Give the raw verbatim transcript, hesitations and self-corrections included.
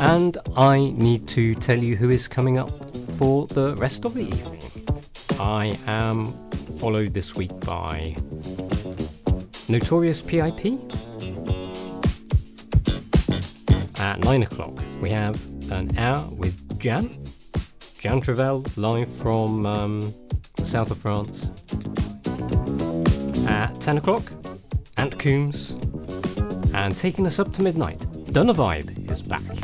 And I need to tell you who is coming up for the rest of the evening. I am followed this week by Notorious P I P. At nine o'clock we have an hour with Jan. Jan Travell, live from um, the south of France. At ten o'clock, Ant Coombs. And taking us up to midnight, Donna Vibe is back.